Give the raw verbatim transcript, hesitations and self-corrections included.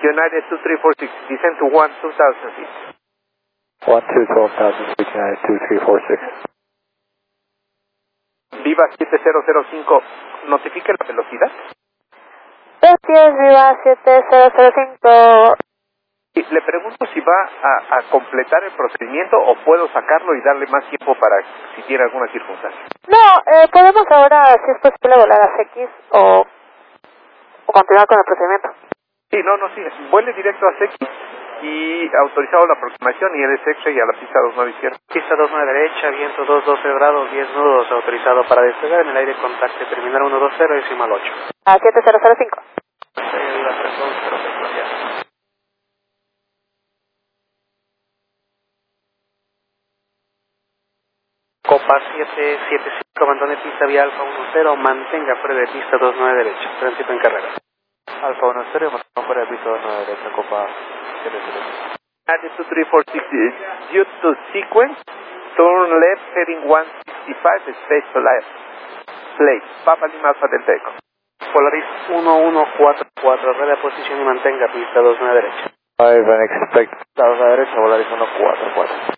United two three four six, descend to one two thousand feet. one two twelve thousand feet, United two three four six. Viva siete cero cero cinco, notifique la velocidad. Gracias, Viva siete cero cero cinco. Y le pregunto si va a, a completar el procedimiento o puedo sacarlo y darle más tiempo para si tiene alguna circunstancia. No, eh, podemos ahora, si es posible, volar a X o, o continuar con el procedimiento. Sí, no, no, sí, vuele directo a X y autorizado la aproximación y el S X y a la pista dos nueve izquierda. Pista dos nueve derecha, viento dos doce grados, diez nudos, autorizado para despegar en el aire, contacte terminal uno dos cero, decimal ocho. A siete cero cero cinco. Viva tres dos cero seis, gracias. Copa siete siete cinco, abandone pista vía Alfa uno cero, mantenga fuera de pista dos nueve derecha, tránsito en carrera. Alfa uno cero, mantenga fuera de pista dos nueve derecha, Copa siete siete cinco. United two three four six, due to sequence, turn left heading one sixty-five, space to left. Play, Papa Lima Alfa Delta Echo. Polaris uno uno cuatro cuatro, red de posición y mantenga pista dos nueve derecha. five and expect, dos a derecha, Polaris uno cuatro cuatro.